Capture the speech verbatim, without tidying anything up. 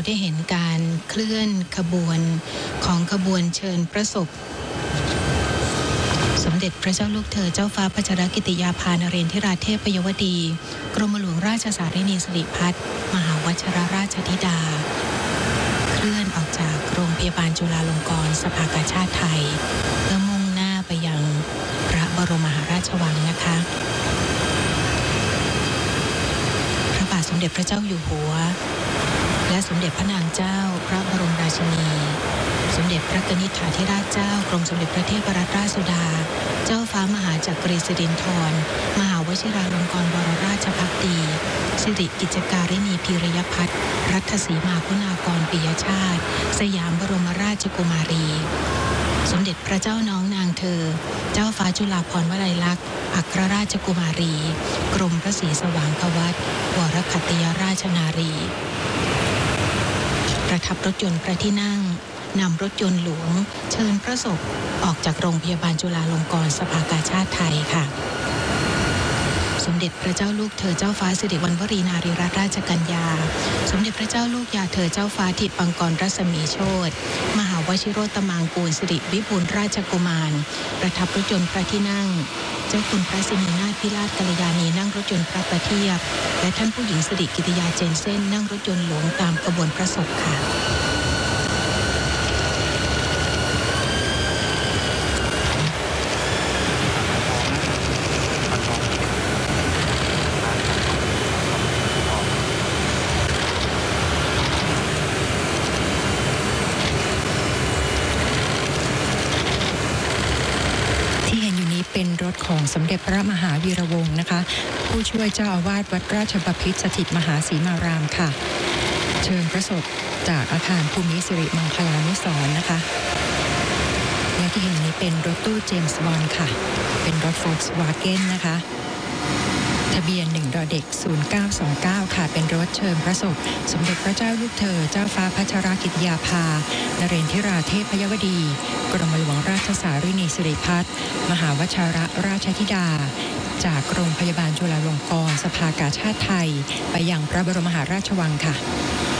ได้เห็นการเคลื่อนขบวนของขบวนเชิญพระศพสมเด็จพระเจ้าลูกเธอเจ้าฟ้าพัชรกิติยาภานเรนทิราเทพยวดีกรมหลวงราชสารินีสิริพัฒน์มหาวชิรราชธิดาเคลื่อนออกจากโรงพยาบาลจุฬาลงกรณ์สภากาชาดไทยเพื่อมุ่งหน้าไปยังพระบรมมหาราชวังนะคะพระบาทสมเด็จพระเจ้าอยู่หัวและสมเด็จพระนางเจ้าพระบรมราชินีสมเด็จพระกนิษฐาธิราชเจ้ากรมสมเด็จพระเทพรัตนราชสุดาเจ้าฟ้ามหาจักรีสิรินธรมหาวชิราลงกรณบรมราชภักดีสิริกิจการิณีพีรยพัฒน์รัตสีมาคุณากรปิยชาติสยามบรมราชกุมารีสมเด็จพระเจ้าน้องนางเธอเจ้าฟ้าจุฬาภรณ์วลัยลักษณ์อัครราชกุมารีกรมพระศรีสว่างควัตรวรคัตติยราชนารีประทับรถยนต์พระที่นั่งนำรถยนต์หลวงเชิญพระศพออกจากโรงพยาบาลจุฬาลงกรณ์สภากาชาดไทยค่ะสมเด็จพระเจ้าลูกเธอเจ้าฟ้าสิริวัณวรีนารีรัตนราชกัญญาสมเด็จพระเจ้าลูกยาเธอเจ้าฟ้าทิปังกรรัศมีโชติมหาวชิโรตมังกูลสิริวิบูลย์ราชกุมารประทับรถยนต์พระที่นั่งเจ้าคุณพระสินีนาถพิราชกัลยาณีนั่งรถยนต์พระประเทียบและท่านผู้หญิงสิริกิติยาเจนเซ่นนั่งรถยนต์หลวงตามขบวนพระศพค่ะเป็นรถของสมเด็จพระมหาวีระวงศ์นะคะผู้ช่วยเจ้าอาวาสวัดราชบพิตรสถิตมหาศรีมารามค่ะเชิญพระศพจากอาคารภูมิสิริมังคลานุสรณ์นะคะและที่เห็นนี้เป็นรถตู้เจมส์บอนด์ค่ะเป็นรถโฟล์คสวาเก้นนะคะทะเบียนหนึ่งดอเด็กศูนย์เก้าสองเก้าค่ะเป็นรถเชิญพระศพสมเด็จพระเจ้าลูกเธอเจ้าฟ้าพัชรกิติยาภานเรนทิราเทพยวดีกรมหลวงราชสารินีสิริพัฒน์มหาวชิรราชธิดาจากโรงพยาบาลจุฬาลงกรณ์สภากาชาดไทยไปยังพระบรมมหาราชวังค่ะ